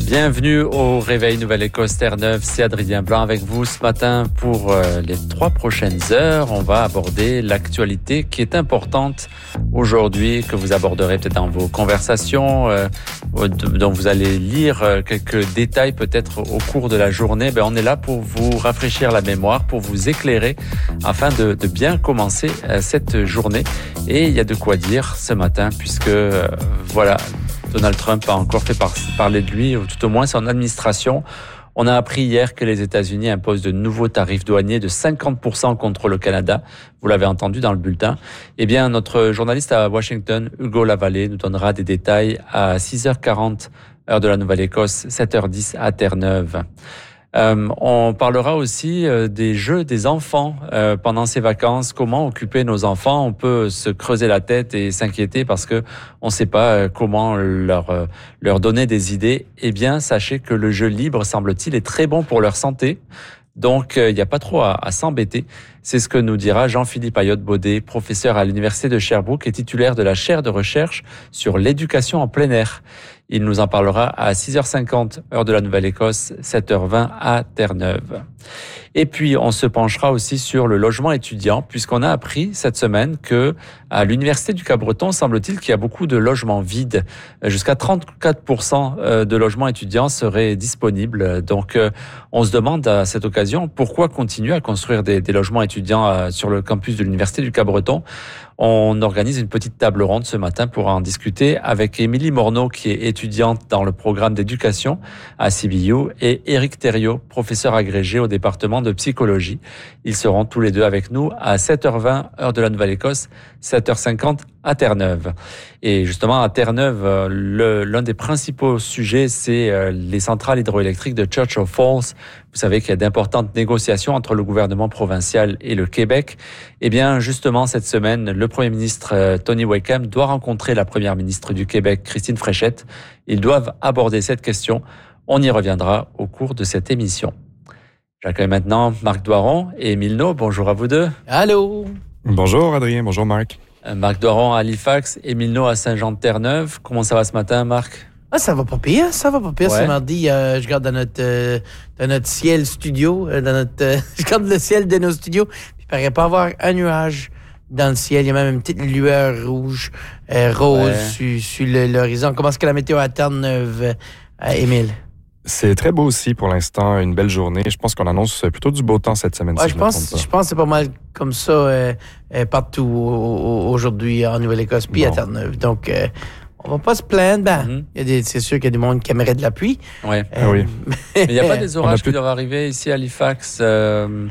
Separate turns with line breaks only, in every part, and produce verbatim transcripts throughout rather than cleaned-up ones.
Bienvenue au Réveil Nouvelle-Écosse Terre-Neuve, c'est Adrien Blanc avec vous ce matin pour euh, les trois prochaines heures. On va aborder l'actualité qui est importante aujourd'hui, que vous aborderez peut-être dans vos conversations, euh, dont vous allez lire euh, quelques détails peut-être au cours de la journée. Ben, on est là pour vous rafraîchir la mémoire, pour vous éclairer afin de, de bien commencer euh, cette journée. Et il y a de quoi dire ce matin puisque euh, voilà... Donald Trump a encore fait par- parler de lui, ou tout au moins son administration. On a appris hier que les États-Unis imposent de nouveaux tarifs douaniers de cinquante pour cent contre le Canada. Vous l'avez entendu dans le bulletin. Eh bien, notre journaliste à Washington, Hugo Lavallée, nous donnera des détails à six heures quarante, heure de la Nouvelle-Écosse, sept heures dix à Terre-Neuve. Euh, on parlera aussi euh, des jeux des enfants euh, pendant ces vacances. Comment occuper nos enfants? On peut se creuser la tête et s'inquiéter parce que on ne sait pas euh, comment leur euh, leur donner des idées. Eh bien, sachez que le jeu libre, semble-t-il, est très bon pour leur santé. Donc, il euh, n'y a pas trop à, à s'embêter. C'est ce que nous dira Jean-Philippe Ayotte-Baudet, professeur à l'Université de Sherbrooke et titulaire de la chaire de recherche sur l'éducation en plein air. Il nous en parlera à six heures cinquante, heure de la Nouvelle-Écosse, sept heures vingt à Terre-Neuve. Et puis, on se penchera aussi sur le logement étudiant, puisqu'on a appris cette semaine que à l'Université du Cap-Breton, semble-t-il qu'il y a beaucoup de logements vides. Jusqu'à trente-quatre pour cent de logements étudiants seraient disponibles. Donc, on se demande à cette occasion pourquoi continuer à construire des, des logements étudiants sur le campus de l'Université du Cap-Breton. On organise une petite table ronde ce matin pour en discuter avec Émilie Morneau, qui est étudiante dans le programme d'éducation à C B U, et Éric Thériault, professeur agrégé au département de psychologie. Ils seront tous les deux avec nous à sept heures vingt, heure de la Nouvelle-Écosse, sept heures cinquante à Terre-Neuve. Et justement, à Terre-Neuve, le, l'un des principaux sujets, c'est les centrales hydroélectriques de Churchill Falls. Vous savez qu'il y a d'importantes négociations entre le gouvernement provincial et le Québec. Eh bien, justement, cette semaine, le premier ministre Tony Wakeham doit rencontrer la première ministre du Québec, Christine Fréchette. Ils doivent aborder cette question. On y reviendra au cours de cette émission. J'accueille maintenant Marc Doiron et Émile Naud. Bonjour à vous deux.
Allô.
Bonjour Adrien, bonjour Marc.
Marc Doiron à Halifax, Émile Naud à Saint-Jean-de-Terre-Neuve. Comment ça va ce matin, Marc?
Ah, ça va pas pire, ça va pas pire.
Ouais.
Ce mardi, euh, je regarde dans notre, euh, dans notre ciel studio, euh, dans notre, euh, je regarde le ciel de nos studios, puis il paraît pas avoir un nuage dans le ciel. Il y a même une petite lueur rouge, euh, rose
Ouais.
sur, sur le, l'horizon. Comment est-ce que la météo à Terre-Neuve, euh, Émile?
C'est très beau aussi pour l'instant, une belle journée. Je pense qu'on annonce plutôt du beau temps cette semaine,
Ouais,
si
je
je ne me
pense,
trompe
je pense que c'est pas mal comme ça euh, euh, partout au- au- aujourd'hui en Nouvelle-Écosse, puis à
Bon.
Terre-Neuve. Donc, euh, on va pas se plaindre. Ben,
Mhm.
il y a des, c'est sûr qu'il y a du monde qui aimerait de la pluie.
Ouais.
Ah oui.
Mais il n'y a pas des
On a
orages
plus-
qui doivent arriver ici à Halifax. Euh,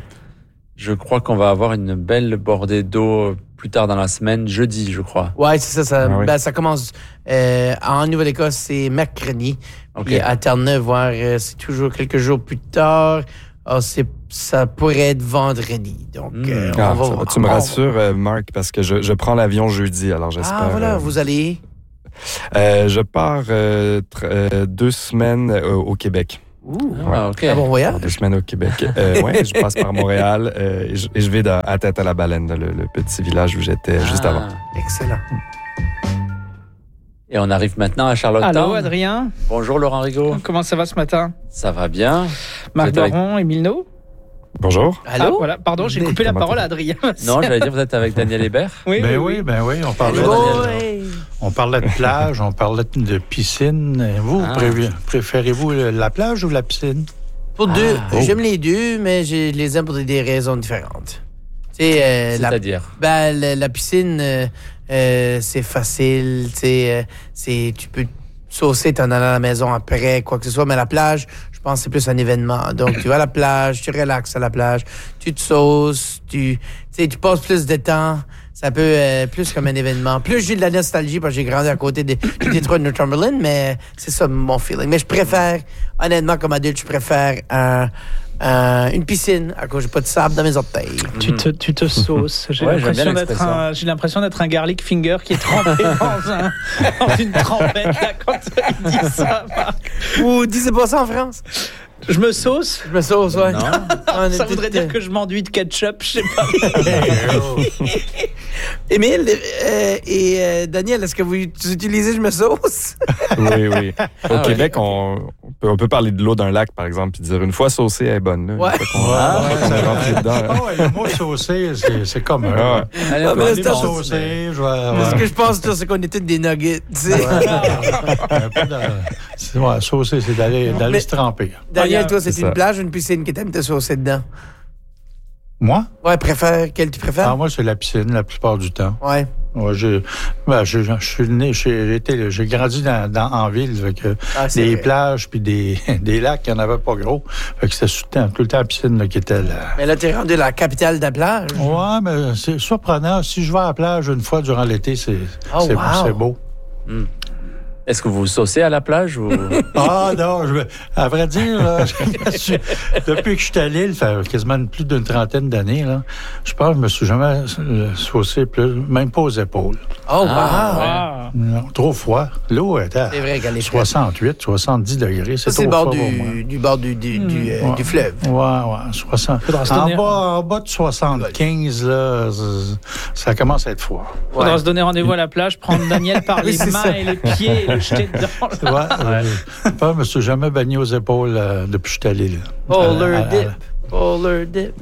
je crois qu'on va avoir une belle bordée d'eau plus tard dans la semaine, jeudi, je crois.
Ouais, c'est ça. Ça,
Ah oui.
ben, ça commence euh, en Nouvelle-Écosse, c'est mercredi.
OK.
Puis à Terre-Neuve, voir, euh, c'est toujours quelques jours plus tard. Ah, c'est, ça pourrait être vendredi. Donc,
Mm.
euh,
Ah,
on va
ça va.
voir.
Tu me
On-
rassures, euh, Marc, parce que je, je prends l'avion jeudi, alors j'espère.
Ah, voilà,
euh,
vous allez.
euh, je pars euh, tr- euh, deux semaines euh, au Québec.
Ouh,
Ah, OK.
un bon voyage.
Deux semaines au Québec. Euh, ouais, je passe par Montréal euh, et, je, et je vais dans- à Tête à la Baleine, le, le petit village où j'étais juste
Ah.
avant.
Excellent.
Et on arrive maintenant à Charlottetown.
Allô, Adrien.
Bonjour Laurent Rigaud.
Comment ça va ce matin?
Ça va bien?
Marc
êtes avec-
Doiron, Émile Naud.
Bonjour.
Allô?
Ah, voilà, pardon, j'ai coupé la
Comment
parole
ça
à Adrien.
Non, j'allais dire, vous êtes avec Daniel Hébert.
Oui,
Ben
oui,
oui, ben oui, on parlait,
Allô,
Daniel.
hey.
on parlait de plage, on parlait de piscine. Vous,
Ah.
pré- préférez-vous la plage ou la piscine?
Pour deux,
Ah.
j'aime les deux, mais je les aime pour des raisons différentes. Tu sais, euh, la,
C'est-à-dire?
ben, la, la piscine, euh, euh, c'est facile. Tu sais, euh, c'est, tu peux saucer, t'en aller à la maison après, quoi que ce soit. Mais la plage, je pense que c'est plus un événement. Donc, tu vas à la plage, tu relaxes à la plage, tu te sauces, tu, tu sais, tu passes plus de temps. Ça peut euh, plus comme un événement. Plus j'ai de la nostalgie parce que j'ai grandi à côté de- du Détroit de Northumberland, mais c'est ça mon feeling. Mais je préfère, honnêtement, comme adulte, je préfère un, un- une piscine à cause j'ai pas de sable dans mes orteils.
Tu te, tu te sauces. J'ai,
Ouais, j'aime
l'impression
bien
d'être
l'expression.
un, j'ai l'impression d'être un garlic finger qui est trempé dans, un, dans une trempette là, quand il dit ça, Marc.
Ou disez pas ça en France.
Je me sauce.
Je me sauce, ouais.
Non.
On est
Ça
tout-
voudrait dire que je m'enduis de ketchup, je sais pas.
Émile euh, et euh, Daniel, est-ce que vous utilisez je me sauce?
Oui, oui. Au
Ah,
Québec, on, peut, on peut parler de l'eau d'un lac, par exemple, puis dire une fois saucée, elle est bonne. Là.
Ouais.
Une fois qu'on,
Ouais,
une fois qu'on
ouais,
est rentré dedans.
Ah ouais, le mot saucé, c'est, c'est comme un.
Ah ouais.
Allez,
Ah,
on
mais
va
là,
aller
c'est
voir.
saucé, je vais.
Mais ce
ouais.
que je pense, c'est qu'on est tous des nuggets. tu sais.
Un peu de- c'est, ouais, saucé, c'est d'aller, d'aller
Mais-
se tremper.
Daniel, toi, c'est
C'est
une
ça.
plage ou une piscine que t'aimes te saucer dedans?
Moi?
Ouais, préfère, quelle tu préfères?
Ah, moi, c'est la piscine la plupart du temps.
Ouais.
Ouais, j'ai, ben, je, je suis né, j'ai, j'ai été, j'ai grandi dans, dans, en ville, fait que
Ah, c'est
des
vrai.
plages puis des, des lacs, il n'y en avait pas gros. Fait que c'était tout le temps, tout le temps la piscine là, qui était là.
Mais là, t'es rendu la capitale de la plage.
Ouais, mais c'est surprenant. Si je vais à la plage une fois durant l'été, c'est,
Oh,
c'est,
wow.
c'est beau.
Est-ce que vous vous saucez à la plage ou...
Ah non, je, à vrai dire, là, je me suis- depuis que je suis allé, ça fait quasiment plus d'une trentaine d'années, là, je pense que je me suis jamais euh, saucé plus, même pas aux épaules.
Oh, wow.
Ah,
Ah.
Non, trop froid. L'eau était à
C'est vrai qu'elle est
soixante-huit, soixante-dix degrés. C'est
Ça, c'est
trop
le bord
froid pour moi.
du, du bord du, du, du, euh,
Ouais.
du fleuve.
Ouais, ouais, soixante.
Faudra se
En
donner-
bas, en bas de soixante-quinze, là, ça- ça commence à être froid.
Faudra
Ouais.
se donner rendez-vous à la plage, prendre Daniel par
Oui,
les
c'est
mains
ça.
et les pieds et le jeter dedans.
Ouais, euh, je me suis jamais baigné aux épaules euh, depuis que je suis allé là.
Polar
À- à-
dip. Polar dip.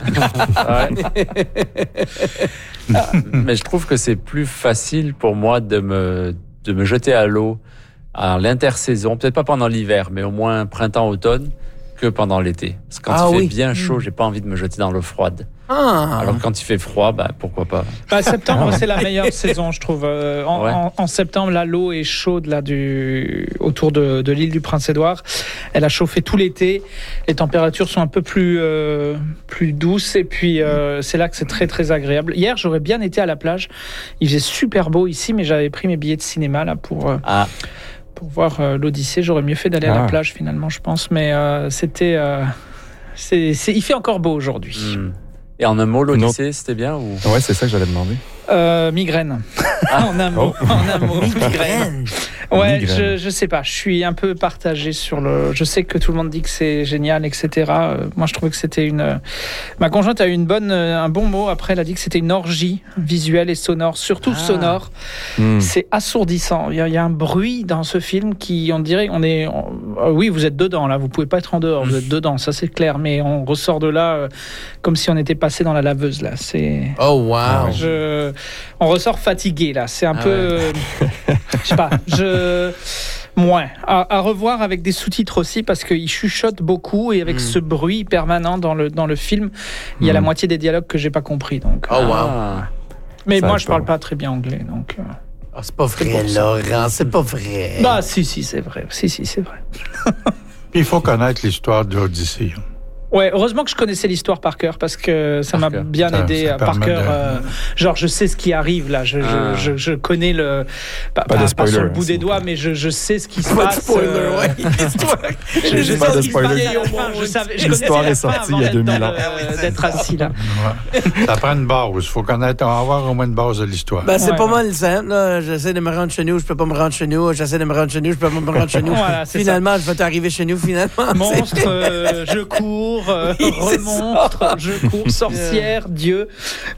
Ouais. Mais je trouve que c'est plus facile pour moi de me, de me jeter à l'eau à l'intersaison, peut-être pas pendant l'hiver, mais au moins printemps-automne, que pendant l'été. Parce que quand
Ah
il
oui.
fait bien chaud, j'ai pas envie de me jeter dans l'eau froide.
Ah.
Alors que quand il fait froid, bah, pourquoi pas.
Bah, septembre, c'est la meilleure saison, je trouve. Euh, en,
Ouais.
en- en septembre, là, l'eau est chaude là, du, autour de, de l'île du Prince-Édouard. Elle a chauffé tout l'été. Les températures sont un peu plus, euh, plus douces. Et puis, euh, c'est là que c'est très, très agréable. Hier, j'aurais bien été à la plage. Il faisait super beau ici, mais j'avais pris mes billets de cinéma là, pour, euh,
Ah,
pour voir euh, l'Odyssée. J'aurais mieux fait d'aller à la
Ah.
plage, finalement, je pense. Mais euh, c'était... euh, c'est, c'est, il fait encore beau aujourd'hui.
hmm. Et en un mot, l'Odyssée, c'était bien ou...
Ouais, c'est ça que j'allais demander.
Euh, migraine. en un mot.
Oh.
En un mot.
Migraine.
Ouais,
Migraine.
je, je sais pas. Je suis un peu partagé sur le. Je sais que tout le monde dit que c'est génial, et cetera. Euh, moi, je trouvais que c'était une. Ma conjointe a eu une bonne, euh, un bon mot. Après, elle a dit que c'était une orgie visuelle et sonore, surtout
Ah.
sonore.
Hmm.
C'est assourdissant. Il y, a, il y a un bruit dans ce film qui, on dirait, on est. on- euh, oui, vous êtes dedans là. Vous pouvez pas être en dehors. Vous êtes dedans, ça c'est clair. Mais on ressort de là euh, comme si on était passé dans la laveuse là. C'est.
Oh, wow.
Je, on ressort fatigué là. C'est un
Ah
peu, euh, je sais pas. Je moins à, à revoir avec des sous-titres aussi parce qu'il chuchote beaucoup et avec
Mm.
ce bruit permanent dans le dans le film, il y a
Mm.
la moitié des dialogues que j'ai pas compris. Donc,
Oh, wow.
Ah.
mais
Ça
moi
aide
je parle
pas.
pas très bien anglais donc. euh,
Ah, c'est pas vrai,
pour ça.
Laurent. C'est pas vrai.
Bah si si c'est vrai. Si si c'est vrai.
Puis il faut connaître l'histoire de l'Odyssée.
Ouais, heureusement que je connaissais l'histoire par cœur parce que ça
Par
m'a
cœur.
bien
Ça-
aidé
ça
euh, par
permet
cœur.
de-
euh, genre, je sais ce qui arrive là. Je, je-
Ah.
je, je connais le. Pas,
Pas de
pas- pas
spoiler,
sur le
hein,
bout
s'il
des
vous
doigts,
plaît.
mais je, je sais ce qui se
Pas de
passe.
spoiler,
euh,
ouais. L'histoire.
Je, je sais
Pas de
ce qui se passe
spoiler.
à la fin. Je savais, je
L'histoire
connaissais
est
la fin
sortie
avant
il y a
d'être
deux mille
dans
ans.
le- d'être assis là.
Ouais. Ça prend une base. Il faut connaître, on va avoir au moins une base de l'histoire.
Ben, c'est
Ouais,
pas
ouais.
mal simple. Là. J'essaie de me rendre chez nous, je peux pas me rendre chez nous. J'essaie de me rendre chez nous, je peux pas me rendre chez nous.
Voilà, c'est
Finalement, je vais t'arriver chez nous, finalement.
Monstre, euh, je cours, euh, remontre, je cours, sorcière, Dieu.